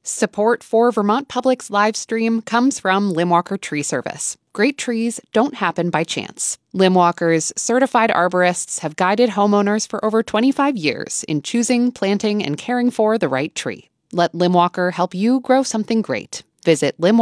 Support for Vermont Public's live stream comes from Limwalker Tree Service. Great trees don't happen by chance. Limwalker's certified arborists have guided homeowners for over 25 years in choosing, planting, and caring for the right tree. Let Limwalker help you grow something great. Visit